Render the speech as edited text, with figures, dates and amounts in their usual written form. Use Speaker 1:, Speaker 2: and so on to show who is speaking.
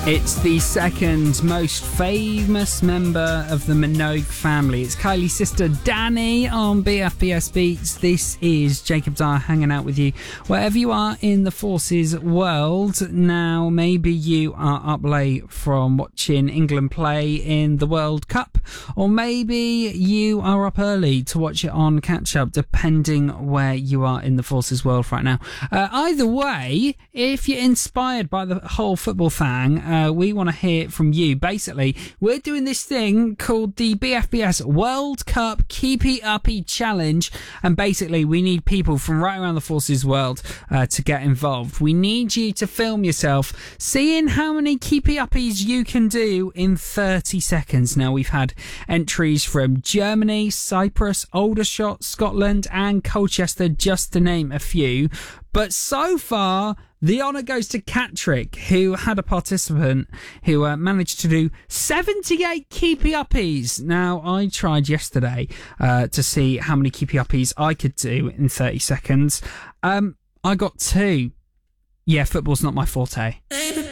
Speaker 1: It's the second most famous member of the Minogue family. It's Kylie's sister Danny on BFBS Beats. This is Jacob Dyer hanging out with you wherever you are in the Forces world. Now, maybe you are up late from watching England play in the World Cup, or maybe you are up early to watch it on catch-up, depending where you are in the Forces world right now. Either way, if you're inspired by the whole football thing, we want to hear from you. Basically, we're doing this thing called the BFBS World Cup Keepy Uppy Challenge, and basically we need people from right around the Forces world to get involved. We need you to film yourself seeing how many Keepy Uppies you can do in 30 seconds. Now, we've had entries from Germany, Cyprus, Aldershot, Scotland and Colchester, just to name a few. But so far, the honour goes to Catrick, who had a participant who managed to do 78 Keepy Uppies. Now, I tried yesterday to see how many Keepy Uppies I could do in 30 seconds. I got 2. Yeah, football's not my forte.